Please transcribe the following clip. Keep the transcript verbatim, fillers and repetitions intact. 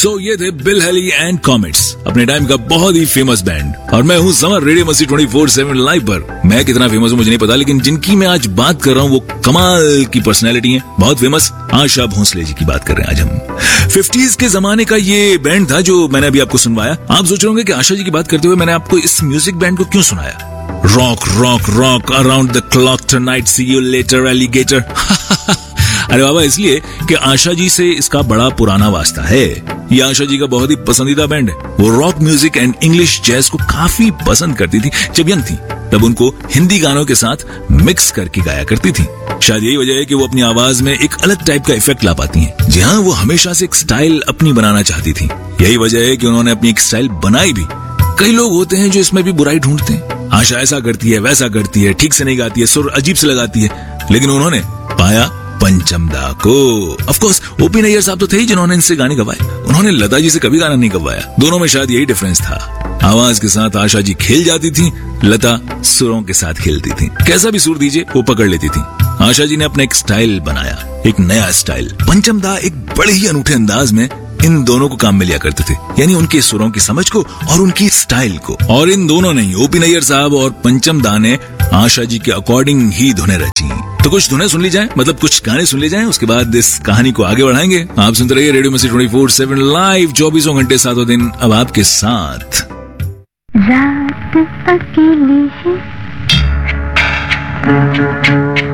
सो so, ये थे bill heli and comets, अपने टाइम का बहुत ही फेमस बैंड। और मैं हूँ समर, रेडियो मस्ती ट्वेंटी फोर सेवन लाइव पर। मैं कितना फेमस हूँ मुझे नहीं पता, लेकिन जिनकी मैं आज बात कर रहा हूँ वो कमाल की पर्सनैलिटी है, बहुत फेमस। आशा भोसले जी की बात कर रहे हैं आज हम। फिफ्टीज के जमाने का ये बैंड था जो मैंने अभी आपको सुनवाया। आप सोच रहे होंगे कि आशा जी की बात करते हुए मैंने आपको इस म्यूजिक बैंड को क्यों सुनाया। Rock rock rock around the clock tonight, C you later alligator. अरे बाबा, इसलिए कि आशा जी से इसका बड़ा पुराना वास्ता है। ये आशा जी का बहुत ही पसंदीदा बैंड है। वो rock music and English jazz को काफी पसंद करती थी। जब यंग थी तब उनको हिंदी गानों के साथ मिक्स करके गाया करती थी। शायद यही वजह है कि वो अपनी आवाज में एक अलग टाइप का इफेक्ट ला पाती हैं। जी हाँ, वो हमेशा से एक स्टाइल अपनी बनाना चाहती थी। यही वजह है कि उन्होंने अपनी एक स्टाइल बनाई भी। कई लोग होते हैं जो इसमें भी बुराई ढूंढते हैं। आशा ऐसा करती है, वैसा करती है, ठीक से नहीं गाती है, सुर अजीब से लगाती है। लेकिन उन्होंने पाया पंचम दा को। ऑफ कोर्स ओपी नैयर साहब तो थे ही जिन्होंने इनसे गाने गवाए। उन्होंने लता जी से कभी गाना नहीं गवाया। दोनों में शायद यही डिफरेंस था। आवाज के साथ आशा जी खेल जाती थी, लता सुरों के साथ खेलती थी। कैसा भी सुर दीजिए वो पकड़ लेती थी। आशा जी ने अपना एक स्टाइल बनाया, एक नया स्टाइल। पंचम दा एक बड़े ही अनूठे अंदाज में इन दोनों को काम में लिया करते थे, यानी उनके सुरों की समझ को और उनकी स्टाइल को। और इन दोनों ने, ओपी नैयर साहब और पंचम दा ने, आशा जी के अकॉर्डिंग ही धुनें रची। तो कुछ धुनें सुन ली जाएं, मतलब कुछ गाने सुन ली जाएं, उसके बाद इस कहानी को आगे बढ़ाएंगे। आप सुनते रहिए रेडियो मस्ती ट्वेंटी फोर सेवन लाइव, चौबीसों घंटे सातों दिन अब आपके साथ। रात अकेली है